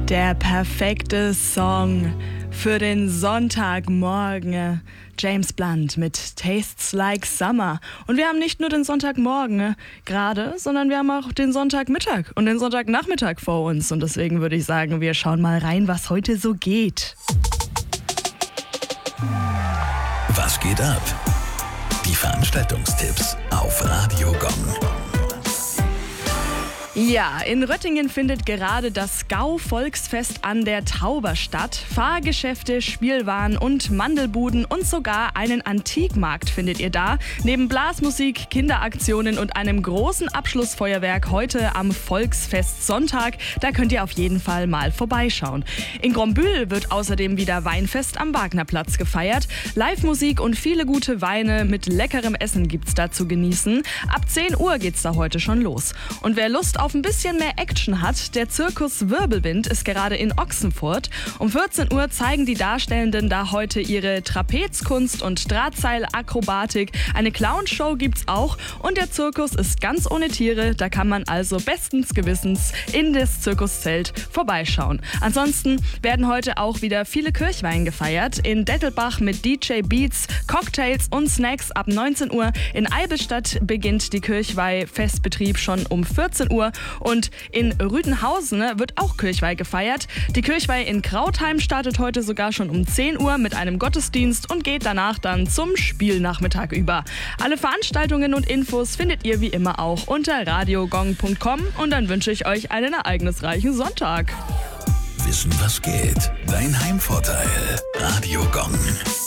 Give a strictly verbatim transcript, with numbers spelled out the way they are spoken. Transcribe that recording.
Der perfekte Song für den Sonntagmorgen. James Blunt mit Tastes Like Summer. Und wir haben nicht nur den Sonntagmorgen gerade, sondern wir haben auch den Sonntagmittag und den Sonntagnachmittag vor uns. Und deswegen würde ich sagen, wir schauen mal rein, was heute so geht. Was geht ab? Die Veranstaltungstipps auf Radio Gong. Ja, in Röttingen findet gerade das Gau-Volksfest an der Tauber statt. Fahrgeschäfte, Spielwaren und Mandelbuden und sogar einen Antikmarkt findet ihr da. Neben Blasmusik, Kinderaktionen und einem großen Abschlussfeuerwerk heute am Volksfest Sonntag. Da könnt ihr auf jeden Fall mal vorbeischauen. In Grombühl wird außerdem wieder Weinfest am Wagnerplatz gefeiert. Live-Musik und viele gute Weine mit leckerem Essen gibt's da zu genießen. Ab zehn Uhr geht's da heute schon los. Und wer Lust auf auf ein bisschen mehr Action hat, der Zirkus Wirbelwind ist gerade in Ochsenfurt. Um vierzehn Uhr zeigen die Darstellenden da heute ihre Trapezkunst und Drahtseilakrobatik. Eine Clownshow gibt's auch und der Zirkus ist ganz ohne Tiere. Da kann man also bestens gewissens in das Zirkuszelt vorbeischauen. Ansonsten werden heute auch wieder viele Kirchweih gefeiert. In Dettelbach mit D J Beats, Cocktails und Snacks ab neunzehn Uhr. In Eibelstadt beginnt die Kirchweih-Festbetrieb schon um vierzehn Uhr. Und in Rüdenhausen wird auch Kirchweih gefeiert. Die Kirchweih in Krautheim startet heute sogar schon um zehn Uhr mit einem Gottesdienst und geht danach dann zum Spielnachmittag über. Alle Veranstaltungen und Infos findet ihr wie immer auch unter radiogong punkt com und dann wünsche ich euch einen ereignisreichen Sonntag. Wissen, was geht? Dein Heimvorteil. Radio Gong.